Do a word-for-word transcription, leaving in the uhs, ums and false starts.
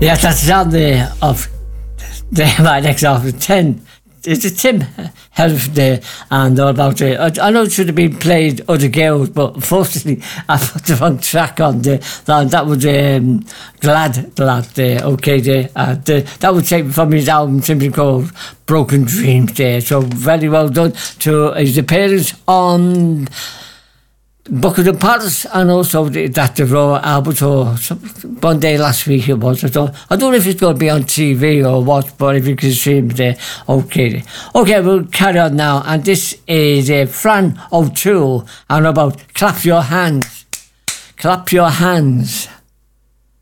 Yeah, that's on the of the my next off the ten. It's a Tim Helf Day and all about it. I, I know it should have been played other girls, but unfortunately I put the wrong track on the that, that was um, Glad Glad Day, okay day. Uh, the, that was taken from his album simply called Broken Dreams Day. So very well done to his appearance on Buckingham Palace and also the, that the Royal Albert Hall. So, one day last week it was. I don't, I don't know if it's going to be on T V or what, but if you can see him there, okay. Okay, we'll carry on now. And this is uh, Fran O'Toole and about Clap Your Hands. Clap Your Hands.